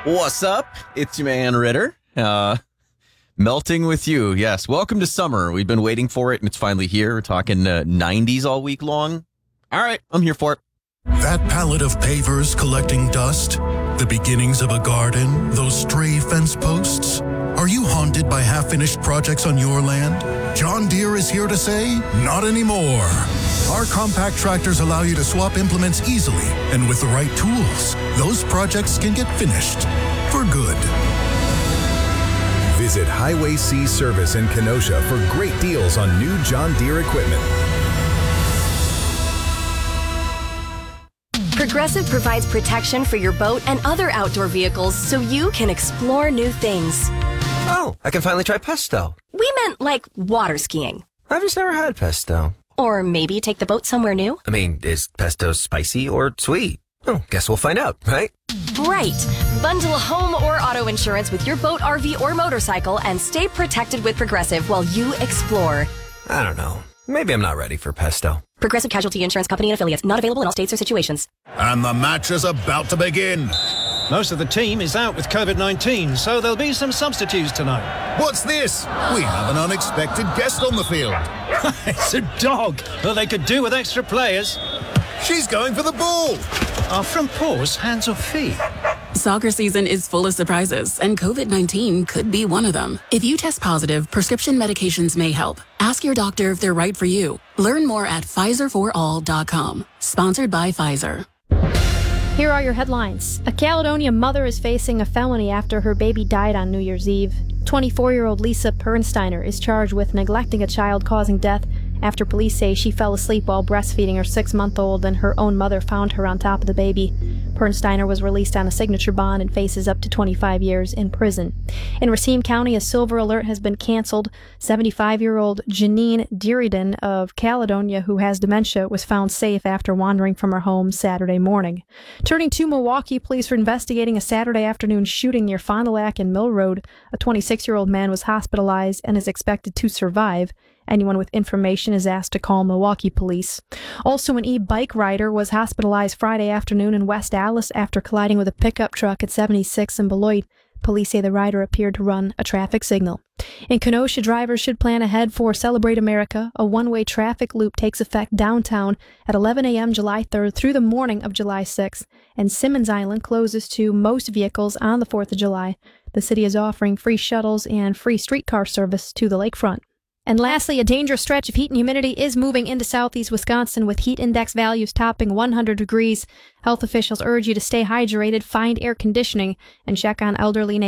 What's up? It's your man Ritter. Melting with you. Yes. Welcome to summer. We've been waiting for it, and it's finally here. We're talking 90s all week long. All right. I'm here for it. That pallet of pavers collecting dust, the beginnings of a garden, those stray fence posts. Are you haunted by half-finished projects on your land? John Deere is here to say, not anymore. Our compact tractors allow you to swap implements easily, and with the right tools, those projects can get finished for good. Visit Highway C Service in Kenosha for great deals on new John Deere equipment. Progressive provides protection for your boat and other outdoor vehicles so you can explore new things. Oh, I can finally try pesto. We meant like water skiing. I've just never had pesto. Or maybe take the boat somewhere new. I mean, is pesto spicy or sweet? Oh, guess we'll find out, right? Right. Bundle home or auto insurance with your boat, RV, or motorcycle and stay protected with Progressive while you explore. I don't know. Maybe I'm not ready for pesto. Progressive Casualty Insurance Company and Affiliates. Not available in all states or situations. And the match is about to begin. Most of the team is out with COVID-19, so there'll be some substitutes tonight. What's this? We have an unexpected guest on the field. It's a dog. Well, they could do with extra players. She's going for the ball. Are from paws, hands or feet? Soccer season is full of surprises, and COVID-19 could be one of them. If you test positive, prescription medications may help. Ask your doctor if they're right for you. Learn more at PfizerForAll.com. Sponsored by Pfizer. Here are your headlines. A Caledonia mother is facing a felony after her baby died on New Year's Eve. 24-year-old Lisa Pernsteiner is charged with neglecting a child causing death after police say she fell asleep while breastfeeding her 6-month-old and her own mother found her on top of the baby. Pernsteiner was released on a signature bond and faces up to 25 years in prison. In Racine County, a silver alert has been canceled. 75-year-old Janine Diridan of Caledonia, who has dementia, was found safe after wandering from her home Saturday morning. Turning to Milwaukee, police are investigating a Saturday afternoon shooting near Fond du Lac and Mill Road. A 26-year-old man was hospitalized and is expected to survive. Anyone with information is asked to call Milwaukee police. Also, an e-bike rider was hospitalized Friday afternoon in West Allis after colliding with a pickup truck at 76 in Beloit. Police say the rider appeared to run a traffic signal. In Kenosha, drivers should plan ahead for Celebrate America. A one-way traffic loop takes effect downtown at 11 a.m. July 3rd through the morning of July 6th, and Simmons Island closes to most vehicles on the 4th of July. The city is offering free shuttles and free streetcar service to the lakefront. And lastly, a dangerous stretch of heat and humidity is moving into southeast Wisconsin with heat index values topping 100 degrees. Health officials urge you to stay hydrated, find air conditioning, and check on elderly neighbors.